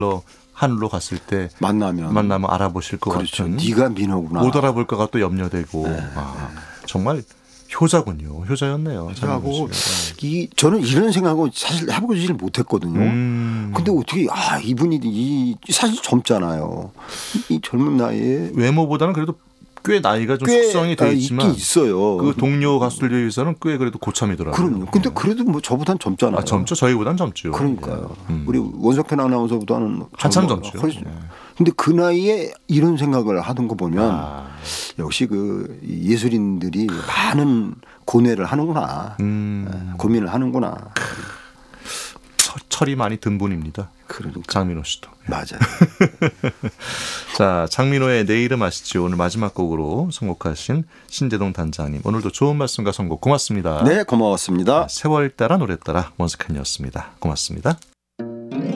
하늘로 갔을 때 만나면 알아보실 것 그렇죠. 같은. 네가 민호구나. 못 알아볼까가 또 염려되고. 네. 정말 효자군요. 효자였네요. 하고 저는 이런 생각을 사실 해보지 못했거든요. 근데 어떻게 이분이 사실 젊잖아요. 이 젊은 나이에 외모보다는 그래도 꽤 나이가 좀 숙성이 돼 있지만 있긴 있어요. 그 동료 가수들에 비해서는 꽤 그래도 고참이더라고요. 그럼요. 근데 그래도 뭐 저보단 젊잖아요. 젊죠. 저희보단 젊죠. 그러니까요. 우리 원석현 아나운서보다는 한참 젊죠. 근데 그 나이에 이런 생각을 하던 거 보면 역시 그 예술인들이 많은 고뇌를 하는구나. 고민을 하는구나. 철이 많이 든 분입니다. 그러니까. 장민호 씨도. 맞아요. 자, 장민호의 내 이름 아시죠? 오늘 마지막 곡으로 선곡하신 신재동 단장님. 오늘도 좋은 말씀과 선곡 고맙습니다. 네, 고마웠습니다. 세월 따라 노래 따라 원석현이었습니다. 고맙습니다.